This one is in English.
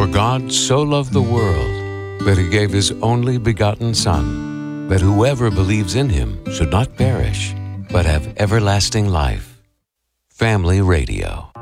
For God so loved the world that he gave his only begotten Son, that whoever believes in him should not perish, but have everlasting life. Family Radio.